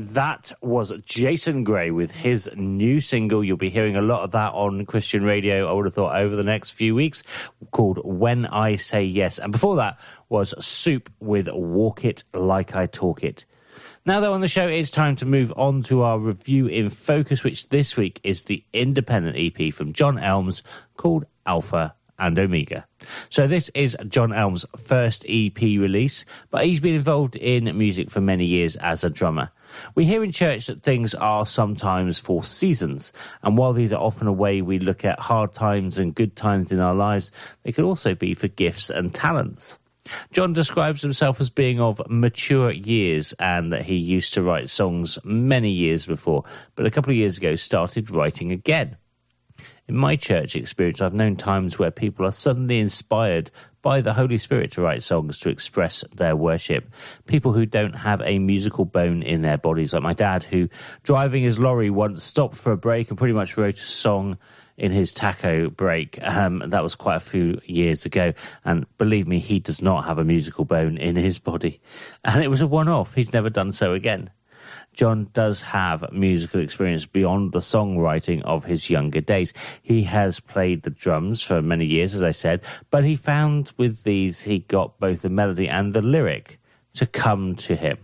That was Jason Gray with his new single. You'll be hearing a lot of that on Christian radio, I would have thought, over the next few weeks, called When I Say Yes. And before that was Soup with Walk It Like I Talk It. Now, though, on the show, it's time to move on to our review in focus, which this week is the independent EP from John Elmes called Alpha and Omega. So this is John Elmes' first EP release, but he's been involved in music for many years as a drummer. We hear in church that things are sometimes for seasons, and while these are often a way we look at hard times and good times in our lives, they can also be for gifts and talents. John describes himself as being of mature years and that he used to write songs many years before, but a couple of years ago started writing again. In my church experience, I've known times where people are suddenly inspired by the Holy Spirit to write songs to express their worship. People who don't have a musical bone in their bodies, like my dad, who, driving his lorry, once stopped for a break and pretty much wrote a song in his taco break. That was quite a few years ago. And believe me, he does not have a musical bone in his body. And it was a one-off. He's never done so again. John does have musical experience beyond the songwriting of his younger days. He has played the drums for many years, as I said, but he found with these he got both the melody and the lyric to come to him.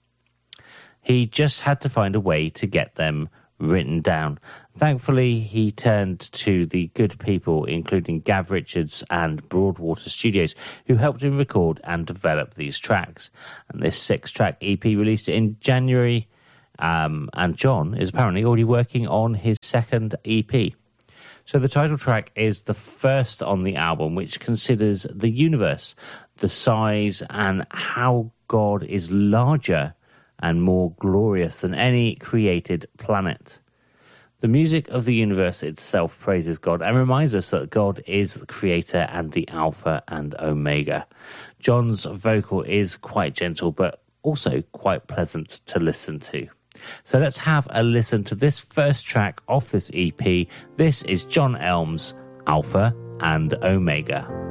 He just had to find a way to get them written down. Thankfully, he turned to the good people, including Gav Richards and Broadwater Studios, who helped him record and develop these tracks. And this 6-track EP released in January, and John is apparently already working on his second EP. So the title track is the first on the album, which considers the universe, the size, and how God is larger and more glorious than any created planet. The music of the universe itself praises God and reminds us that God is the creator and the Alpha and Omega. John's vocal is quite gentle, but also quite pleasant to listen to. So let's have a listen to this first track off this EP. This is John Elmes, Alpha and Omega.